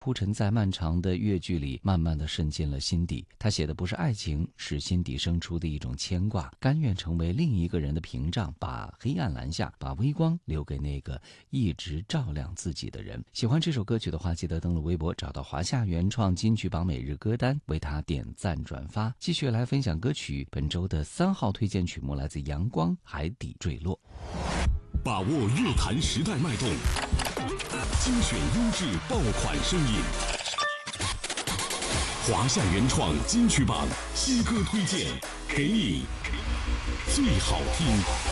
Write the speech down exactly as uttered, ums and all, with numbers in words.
铺陈在漫长的乐句里，慢慢的渗进了心底。他写的不是爱情，是心底生出的一种牵挂，甘愿成为另一个人的屏障，把黑暗拦下，把微光留给那个一直照亮自己的人。喜欢这首歌曲的话，记得登录微博，找到华夏原创金曲榜每日歌单，为他点赞转发。继续来分享歌曲，本周的三号推荐曲目来自阳光海底坠落。 把握乐坛时代脉动，精选优质爆款声音。华夏原创金曲榜新歌推荐，给你最好听。